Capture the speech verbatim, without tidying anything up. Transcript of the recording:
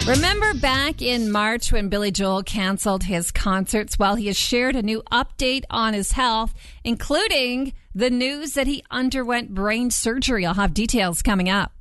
Remember back in March when Billy Joel canceled his concerts? Well, he has shared a new update on his health, including the news that he underwent brain surgery. I'll have details coming up.